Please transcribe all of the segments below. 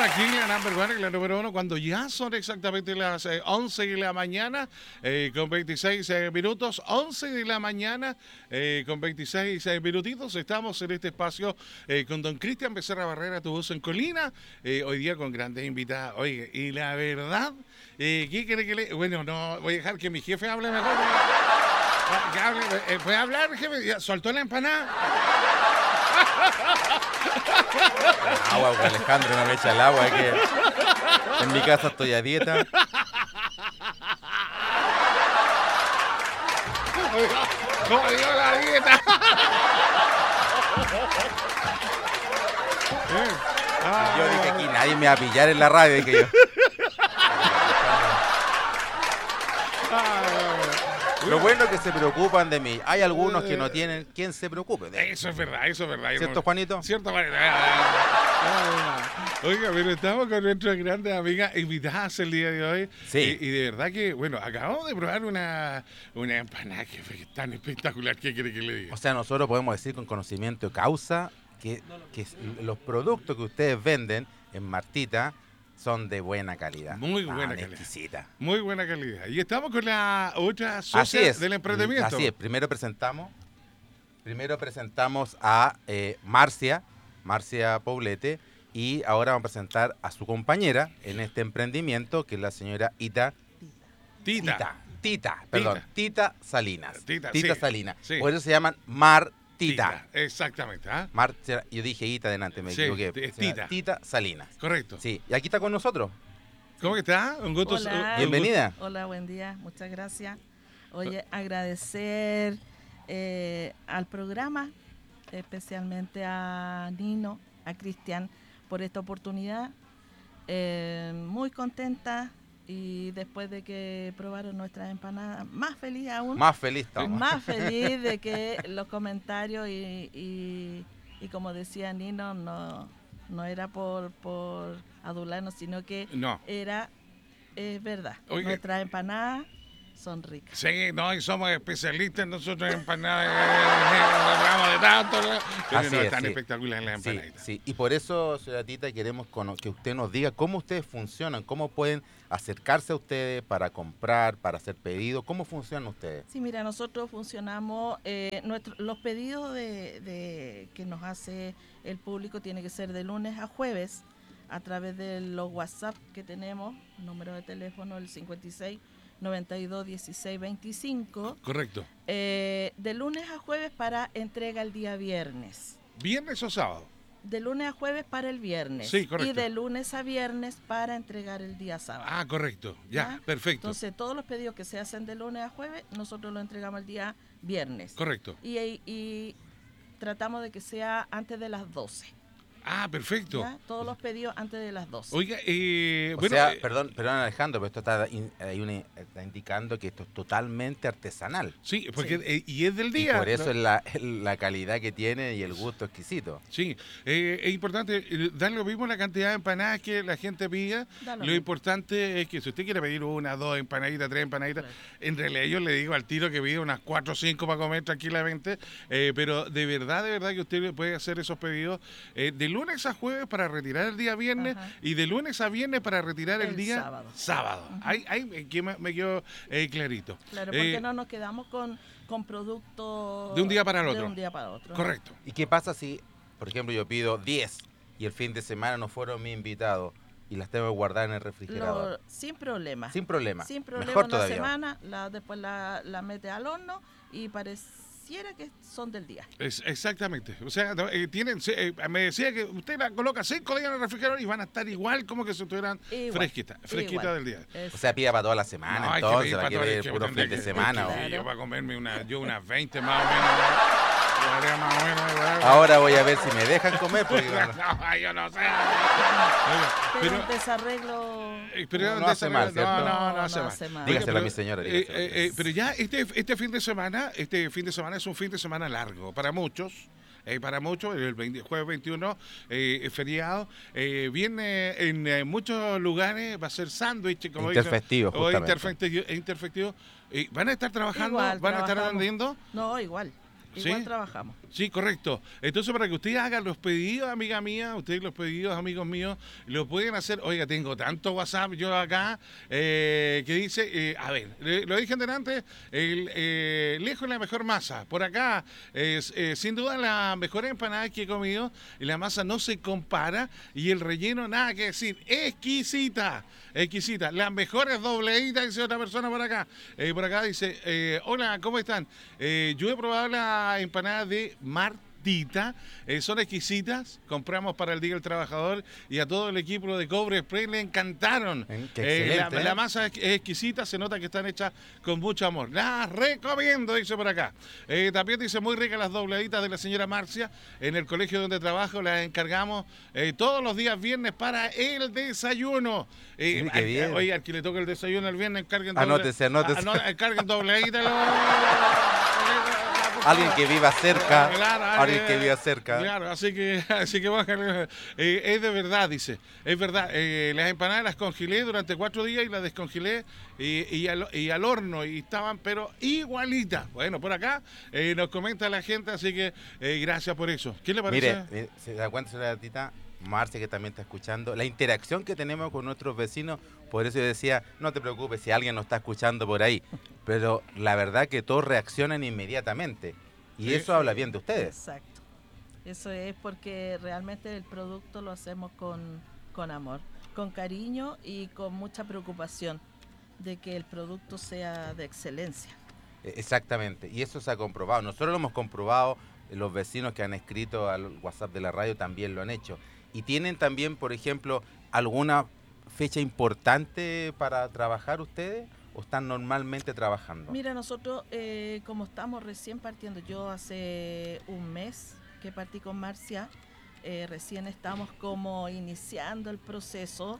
aquí en la number one, en la número uno, cuando ya son exactamente las 11 de la mañana, con 26 minutos, 11 de la mañana, con 26 minutitos, estamos en este espacio con don Cristian Becerra Barrera, tu voz en Colina, hoy día con grandes invitadas. Oye, y la verdad, ¿qué quiere que le...? Bueno, no, voy a dejar que mi jefe hable mejor. Que hable, ¿puede hablar, jefe? Ya, ¿soltó la empanada? Agua, porque Alejandro no me echa el agua, que en mi casa estoy a dieta. ¡Jodió la dieta! Yo dije aquí nadie me va a pillar en la radio, dije yo. Lo bueno es que se preocupan de mí. Hay algunos que no tienen quien se preocupe de mí. Eso es verdad, eso es verdad. ¿Cierto, Juanito? Cierto, Juanito. Oiga, pero estamos con nuestras grandes amigas invitadas el día de hoy. Sí. Y de verdad que, bueno, acabamos de probar una empanada que fue tan espectacular. ¿Qué quiere que le diga? O sea, nosotros podemos decir con conocimiento de causa que los productos que ustedes venden en Martita son de buena calidad. Muy buena calidad. Exquisita. Muy buena calidad. Y estamos con la otra socia del emprendimiento. Así es. Primero presentamos a Marcia Poblete, y ahora vamos a presentar a su compañera en este emprendimiento, que es la señora Tita Salinas. Tita, Tita sí, Salinas. sí. Por eso se llaman Martita. Exactamente. ¿Ah? Marcia, yo dije Ita delante, me Sí, equivoqué. es Se llama Tita. Tita Salinas. Correcto. Sí, y aquí está con nosotros. ¿Cómo que está? Un gusto. Hola. Bienvenida. Hola, buen día, muchas gracias. Oye, agradecer al programa, especialmente a Nino, a Cristian, por esta oportunidad. Muy contenta, y después de que probaron nuestras empanadas, más feliz aún. Más feliz estamos. Más feliz de que los comentarios y como decía Nino, no era por adularnos, sino que No. es verdad. Oiga. Nuestras empanadas son ricas. Sí, no, y somos especialistas nosotros en empanadas, hablamos de tanto, pero Así no, es, están sí. espectaculares las Sí, empanaditas. sí, y por eso, señora Tita, queremos que usted nos diga cómo ustedes funcionan, cómo pueden acercarse a ustedes para comprar, para hacer pedidos, cómo funcionan ustedes. Sí, mira, nosotros funcionamos, los pedidos que nos hace el público tiene que ser de lunes a jueves, a través de los WhatsApp que tenemos, número de teléfono el 56 92 16 25. Correcto. De lunes a jueves para entrega el día viernes. ¿Viernes o sábado? De lunes a jueves para el viernes. Sí, correcto. Y de lunes a viernes para entregar el día sábado. Ah, correcto. Ya, perfecto. Entonces, todos los pedidos que se hacen de lunes a jueves, nosotros los entregamos el día viernes. Correcto. Y tratamos de que sea antes de las 12. Ah, perfecto. ¿Ya? Todos los pedidos antes de las 12. Oiga, O bueno, sea, perdón Alejandro, pero esto está indicando que esto es totalmente artesanal. sí, porque Sí. Y es del Y día. por eso ¿no? es la calidad que tiene y el gusto exquisito. Sí, es importante dar lo mismo la cantidad de empanadas que la gente pida. Da lo Lo mismo. importante es que si usted quiere pedir una, dos empanaditas, tres empanaditas, Claro. en realidad yo le digo al tiro que pida unas 4 o 5 para comer tranquilamente, pero de verdad que usted puede hacer esos pedidos de lunes a jueves para retirar el día viernes. Ajá. Y de lunes a viernes para retirar el El día sábado. Ahí que me quedó clarito. Claro, porque no nos quedamos con productos De un día para el de otro. un día para otro. Correcto. ¿Y qué pasa si, por ejemplo, yo pido 10 y el fin de semana no fueron mis invitados y las tengo que guardar en el refrigerador? Sin problema. Sin problema. Sin problema, Mejor una todavía. semana, después la mete al horno y pareciera que son del día. Exactamente. O sea, me decía que usted la coloca 5 días en el refrigerador y van a estar igual como que si estuvieran Igual, fresquita igual. del día. O sea, pida para toda la semana, No, hay que entonces, pedir va a para todo, querer hay que puro tendría fin de que- semana. Sí, Claro. yo voy a comerme unas 20 más o menos. Yo haría más o menos igual. Ahora voy a ver si me dejan comer, porque No, yo no sé. Oiga, Pero un desarreglo pero no hace mal, ¿cierto? No hace mal. hace mal. Oiga, dígaselo a pero, mi señora. pero ya este fin de semana es un fin de semana largo para muchos. El jueves 21 es feriado. Viene en muchos lugares, va a ser sándwich, como Interfestivo, dicen, o justamente. interfestivo. ¿Van a estar trabajando? Igual, ¿Van a estar trabajamos. atendiendo? No, igual. igual ¿Sí? trabajamos. Sí, correcto. Entonces, para que ustedes hagan los pedidos, amiga mía, ustedes los pedidos, amigos míos, lo pueden hacer. Oiga, tengo tanto WhatsApp yo acá que dice, a ver, lo dije antes, lejos la mejor masa. Por acá, sin duda, la mejor empanada que he comido, y la masa no se compara, y el relleno, nada que decir, exquisita, exquisita. Las mejores dobleitas, dice otra persona por acá dice, hola, ¿cómo están? Yo he probado la empanada de Martita, son exquisitas, compramos para el Día del Trabajador y a todo el equipo de Cobre Express le encantaron. Qué excelente, La masa es exquisita, se nota que están hechas con mucho amor. Las recomiendo, dice por acá. También dice muy ricas las dobladitas de la señora Marcia, en el colegio donde trabajo las encargamos todos los días viernes para el desayuno. Mire, qué bien. Oye, al que le toque el desayuno el viernes, encarguen Anótese. encarguen dobladita. Alguien que viva cerca. Claro, Alguien que viva cerca. Claro, así que bájale. Es de verdad, dice. Es verdad. Las empanadas las congelé durante 4 días y las descongelé y al horno. Y estaban, pero igualitas. Bueno, por acá nos comenta la gente, así que gracias por eso. ¿Qué le parece? Mire, se da cuenta, señora Tita, Marcia, que también está escuchando, la interacción que tenemos con nuestros vecinos. Por eso yo decía, no te preocupes si alguien nos está escuchando por ahí, pero la verdad que todos reaccionan inmediatamente y Sí. eso habla bien de ustedes. Exacto. Eso es porque realmente el producto lo hacemos con amor, con cariño y con mucha preocupación de que el producto sea de excelencia. Exactamente, y eso se ha comprobado. Nosotros lo hemos comprobado, los vecinos que han escrito al WhatsApp de la radio también lo han hecho. Y tienen también, por ejemplo, alguna fecha importante para trabajar ustedes o están normalmente trabajando? Mira, nosotros como estamos recién partiendo, yo hace un mes que partí con Marcia, recién estamos como iniciando el proceso.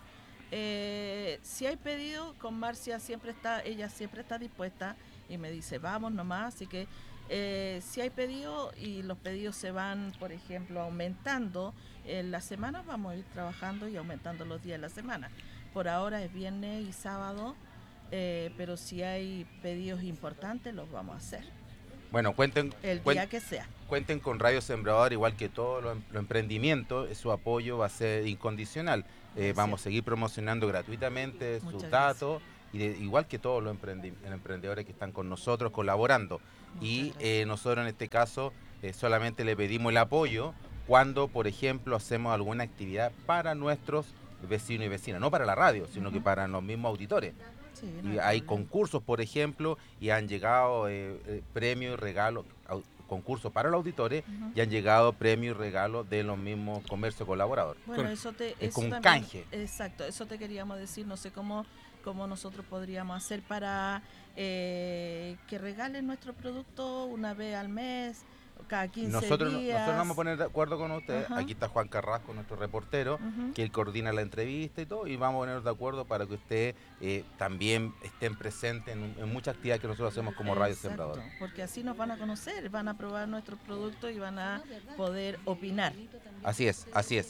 Si hay pedido, con Marcia ella siempre está dispuesta y me dice vamos nomás, así que si hay pedido y los pedidos se van, por ejemplo, aumentando en la semana, vamos a ir trabajando y aumentando los días de la semana. Por ahora es viernes y sábado, pero si hay pedidos importantes los vamos a hacer. Bueno, El día que sea. Cuenten con Radio Sembrador, igual que todos los emprendimientos, su apoyo va a ser incondicional. Vamos a seguir promocionando gratuitamente sus Muchas datos, igual que todos los emprendedores que están con nosotros colaborando. Y nosotros en este caso solamente le pedimos el apoyo cuando, por ejemplo, hacemos alguna actividad para nuestros vecinos y vecinas, no para la radio, sino que para los mismos auditores. Sí, Y hay concursos, por ejemplo, y han llegado premios y regalos, concursos para los auditores, y han llegado premios y regalos de los mismos comercios colaboradores. Bueno, eso como un también, canje. Exacto, eso te queríamos decir, no sé cómo nosotros podríamos hacer para que regalen nuestro producto una vez al mes, cada 15 Nosotros días. nos vamos a poner de acuerdo con ustedes. Ajá. Aquí está Juan Carrasco, nuestro reportero, Ujú. que él coordina la entrevista y todo, y vamos a ponernos de acuerdo para que ustedes también estén presentes en muchas actividades que nosotros hacemos como Radio Exacto, Sembrador. porque así nos van a conocer, van a probar nuestros productos y van a poder opinar. Así es.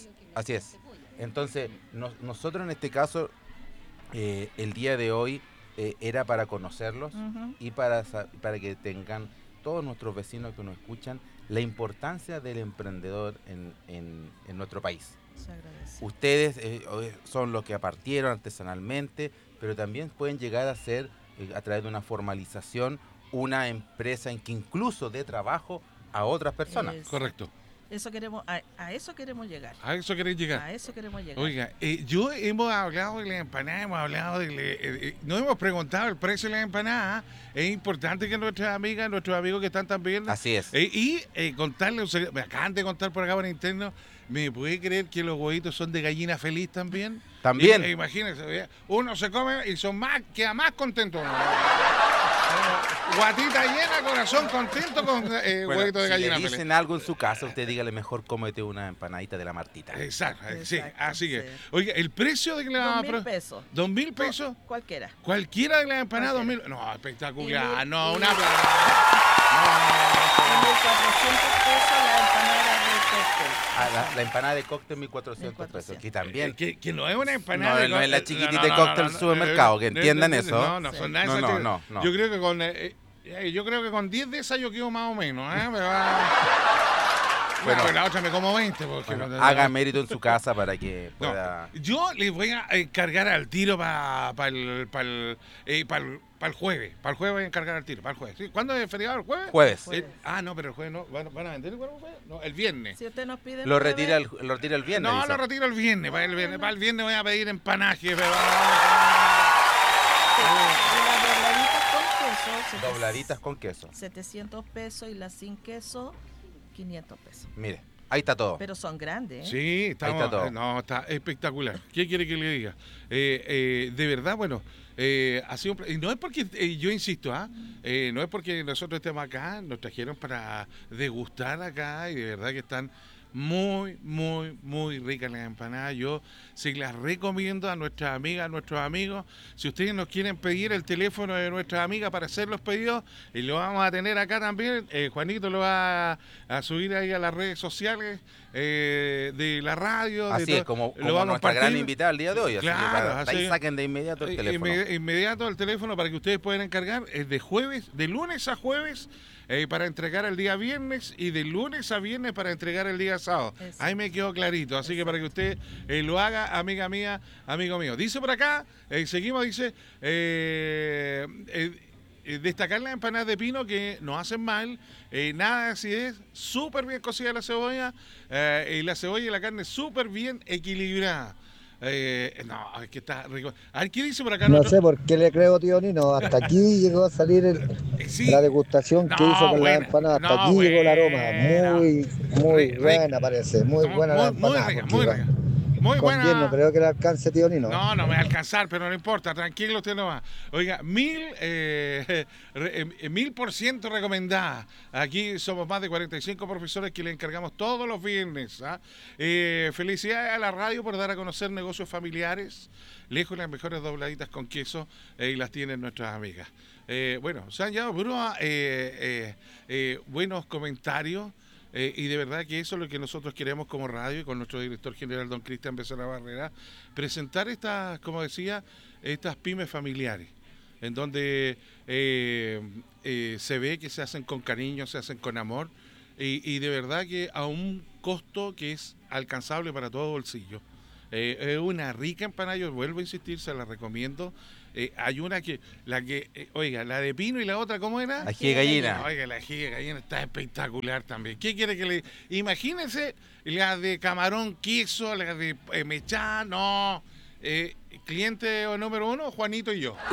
Entonces, nosotros en este caso, el día de hoy era para conocerlos Ujú. y para que tengan todos nuestros vecinos que nos escuchan la importancia del emprendedor en nuestro país. Se agradece. Ustedes son los que partieron artesanalmente, pero también pueden llegar a ser, a través de una formalización, una empresa en que incluso dé trabajo a otras personas. Correcto. Eso queremos, a eso queremos llegar. A eso queréis llegar. A eso queremos llegar. Oiga, hemos hablado de la empanada, hemos hablado no hemos preguntado el precio de la empanada. Es importante que nuestras amigas, nuestros amigos que están también. Así es. Y contarles, un secreto. Me acaban de contar por acá por interno, ¿me puede creer que los huevitos son de gallina feliz también? También. Imagínense, uno se come y queda más contento. Guatita llena, corazón contento con Bueno, huevitos de si gallina le feliz. dicen algo en su casa, usted dígale mejor cómete una empanadita de la Martita. Exacto, sí, Exacto, así que. sí. Oiga, el precio de que le vamos a 2.000 pesos. 2.000 pesos. Cualquiera. Cualquiera de las empanadas, Cualquiera. 2.000. No, Y espectacular. mil- No, y- una aplauso. 1.400 pesos la empanada de cóctel. La empanada de cóctel 1.400 pesos. Aquí también. Que no es una empanada No, de no es la cóctel. chiquitita de cóctel del supermercado, que entiendan eso. No, no son nada de No, esas no, que- no. Yo creo que con Yo creo que con 10 de esas yo quedo más o menos, ¿eh? Me va... Bueno, Bueno, la otra me como 20. Porque bueno, haga mérito en su casa para que No, pueda... yo les voy a encargar al tiro para el jueves. Para el jueves voy a encargar al tiro, para el jueves. ¿Sí? ¿Cuándo es el feriado? ¿El jueves? Jueves. Jueves. No, pero el jueves no. ¿Van a vender el jueves? No, el viernes. Si usted nos pide el Lo jueves, retira el viernes. No, dice. lo retiro el viernes. Para el viernes, voy a pedir empanaje. Pero... y las dobladitas con queso, Dobladitas con queso. 700 pesos y las sin queso, 500 pesos. Mire, ahí está todo. Pero son grandes, ¿eh? Sí, estamos, está todo. no, está espectacular. ¿Qué quiere que le diga? De verdad, bueno, ha sido y no es porque, yo insisto, no es porque nosotros estemos acá, nos trajeron para degustar acá y de verdad que están muy, muy, muy ricas las empanadas. Yo se las recomiendo a nuestras amigas, a nuestros amigos. Si ustedes nos quieren pedir el teléfono de nuestras amigas para hacer los pedidos, y lo vamos a tener acá también. Juanito lo va a subir ahí a las redes sociales de la radio. Así es, como lo vamos a nuestra gran compartir. invitada el día de hoy. Así Claro, que de ahí así- saquen de inmediato el teléfono. Inmediato el teléfono para que ustedes puedan encargar de lunes a jueves para entregar el día viernes y de lunes a viernes para entregar el día sábado. Eso. Ahí me quedó clarito, así que para que usted lo haga, amiga mía, amigo mío. Dice por acá, seguimos, dice, destacar las empanadas de pino que no hacen mal, nada de acidez, súper bien cocida la cebolla, y la cebolla y la carne súper bien equilibrada. No, es que está rico. A ver, ¿qué dice por acá? No sé por qué le creo, tío Nino. Hasta aquí llegó a salir Sí. la degustación que No, hizo con buena. la empanada. Hasta No, aquí llegó el aroma. buena. Muy Rica. buena parece. Muy buena la Muy empanada. rica, porque muy rica. Muy con 10 no buena. creo que le alcance, tío Nino. No, no me va a alcanzar, pero no importa, tranquilo usted no va. Oiga, 1000% recomendada. Aquí somos más de 45 profesores que le encargamos todos los viernes. Felicidades a la radio por dar a conocer negocios familiares. Lejos las mejores dobladitas con queso y las tienen nuestras amigas. Bueno, se han llevado buenos comentarios. Y de verdad que eso es lo que nosotros queremos como radio y con nuestro director general, don Cristian Becerra Barrera, presentar estas, como decía, estas pymes familiares, en donde se ve que se hacen con cariño, se hacen con amor, y de verdad que a un costo que es alcanzable para todo bolsillo. Es una rica empanada, yo vuelvo a insistir, se la recomiendo. Hay una oiga, la de pino y la otra, ¿cómo era? Ají de gallina. Oiga, la ají de gallina está espectacular también. ¿Qué quiere que le...? Imagínense la de camarón, queso, la de mechá, no. Cliente número 1, Juanito y yo.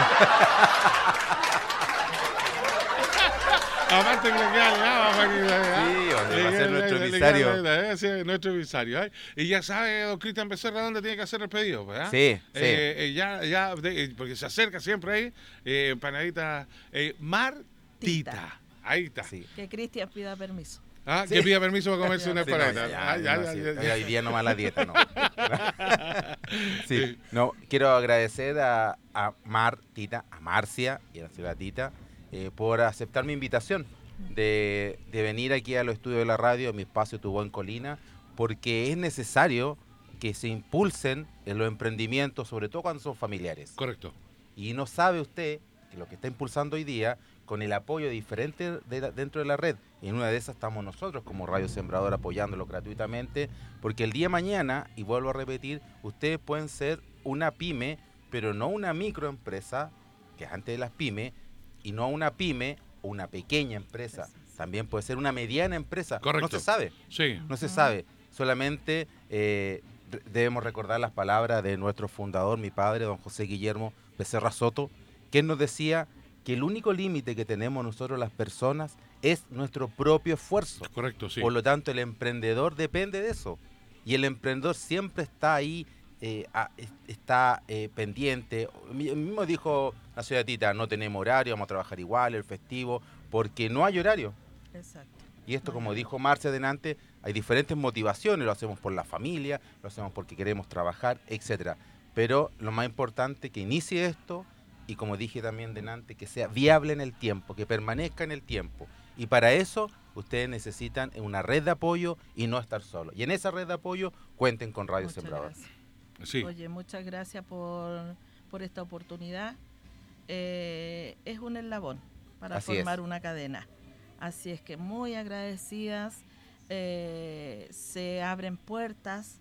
Aparte que le queda al lado, Juanito. Sí, hombre, va a ser nuestro emisario. Sí, nuestro emisario. Y ya sabe, don Cristian Becerra, dónde tiene que hacer el pedido, ¿verdad? Sí, Porque se acerca siempre ahí, empanadita Martita. Ahí está. Sí. Que Cristian pida permiso. Que pida permiso para comerse una Sí, no, empanadita. ya. Hoy día nomás la dieta, no. Sí, no, quiero agradecer a Martita, a Marcia y a la señora Tita por aceptar mi invitación de venir aquí a los estudios de la radio, mi espacio Tu Voz en Colina, porque es necesario que se impulsen en los emprendimientos, sobre todo cuando son familiares. Correcto. Y no sabe usted que lo que está impulsando hoy día, con el apoyo de diferentes dentro de la red, y en una de esas estamos nosotros como Radio Sembrador apoyándolo gratuitamente, porque el día de mañana, y vuelvo a repetir, ustedes pueden ser una pyme, pero no una microempresa, que es antes de las pymes, y no una pyme o una pequeña empresa. También puede ser una mediana empresa. Correcto. No se sabe. Sí. No se sabe. Solamente debemos recordar las palabras de nuestro fundador, mi padre, don José Guillermo Becerra Soto, que él nos decía que el único límite que tenemos nosotros las personas es nuestro propio esfuerzo. Correcto, sí. Por lo tanto, el emprendedor depende de eso. Y el emprendedor siempre está ahí, está pendiente. Mismo dijo la señora Tita, no tenemos horario, vamos a trabajar igual, el festivo, porque no hay horario. Exacto. Y esto, como dijo Marcia adelante, hay diferentes motivaciones, lo hacemos por la familia, lo hacemos porque queremos trabajar, etcétera. Pero lo más importante es que inicie esto y, como dije también delante, que sea viable en el tiempo, que permanezca en el tiempo. Y para eso ustedes necesitan una red de apoyo y no estar solos. Y en esa red de apoyo cuenten con Radio Muchas Sembrador. gracias. Sí. Oye, muchas gracias por esta oportunidad. Es un eslabón. para Así formar es. una cadena. Así es que muy agradecidas, se abren puertas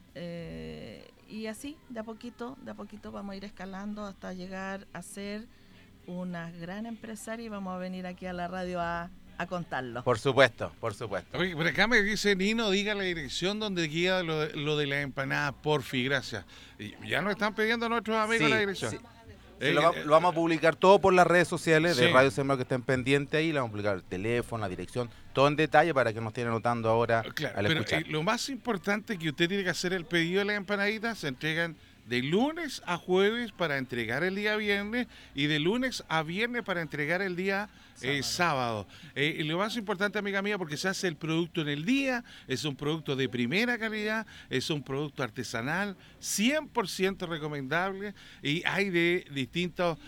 y así, de a poquito vamos a ir escalando hasta llegar a ser una gran empresaria y vamos a venir aquí a la radio a contarlo. Por supuesto, por supuesto. Oye, por acá me dice Nino, diga la dirección donde queda lo de la empanada, porfi, gracias. Y ya nos están pidiendo nuestros amigos Sí, la dirección. sí. Eh, Lo vamos a publicar todo por las redes sociales de Sí. Radio Sembrado, que estén pendientes ahí. Le vamos a publicar el teléfono, la dirección, todo en detalle para que nos estén anotando ahora Claro, al pero escuchar. lo más importante es que usted tiene que hacer el pedido de las empanaditas, se entregan de lunes a jueves para entregar el día viernes y de lunes a viernes para entregar el día sábado. Y lo más importante, amiga mía, porque se hace el producto en el día, es un producto de primera calidad, es un producto artesanal, 100% recomendable y hay de distintos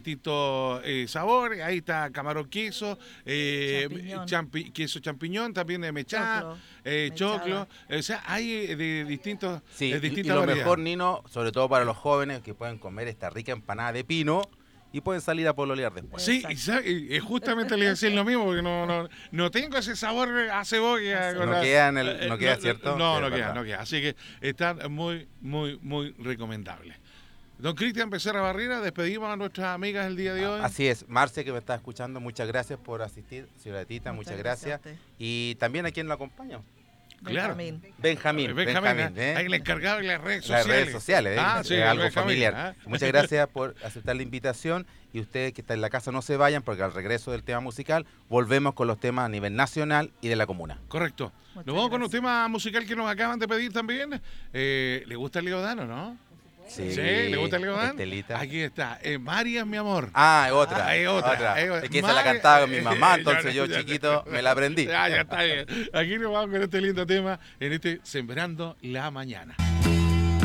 sabores. Ahí está camarón queso, Champiñón. queso champiñón, también de mechada, choclo. O sea, hay de distintos Sí, y distintas lo variedades. mejor, Nino, sobre todo para los jóvenes que pueden comer esta rica empanada de pino y pueden salir a pololear después. Sí, Exacto. y justamente le iba a decir lo mismo, porque no tengo ese sabor a cebolla. con No la- queda, no queda, ¿cierto? No, Sí, no es queda, verdad. no queda. Así que están muy, muy, muy recomendables. Don Cristian Becerra Barrera, despedimos a nuestras amigas el día de hoy. Así es, Marce, que me está escuchando, muchas gracias por asistir. Señora Tita, muchas gracias. a usted. Y también a quien lo acompaña. Claro. Benjamín. Benjamín, ahí el encargado de las redes Las sociales. redes sociales, Sí, es algo Benjamín, familiar. ah. Muchas gracias por aceptar la invitación y ustedes que están en la casa no se vayan porque al regreso del tema musical volvemos con los temas a nivel nacional y de la comuna. Correcto. Muchas Nos vamos con un gracias. tema musical que nos acaban de pedir también. ¿Le gusta el Leodano, no? Sí, ¿le gusta el Leodán? Estelita. Aquí está. María, mi amor. Ah, es otra. Ah, es otra. Es que esa la María- cantaba con mi mamá, entonces yo Ya, chiquito me la aprendí. Ya está bien. Aquí nos vamos con este lindo tema en este Sembrando la Mañana.